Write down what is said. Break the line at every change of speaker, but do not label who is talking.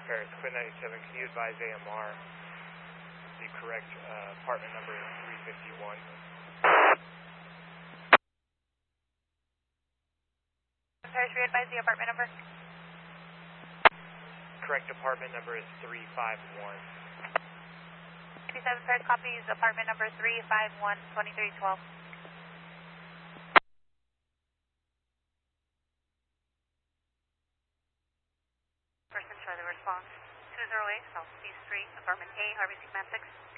Paris, Quinn 97, can you advise AMR the correct apartment number 351?
Paris, re-advise the apartment number?
Correct apartment number is 351.
57 Paris copies apartment number 351, 2312. Person, try the response. 208 South East Street, apartment A, RBC Command 6.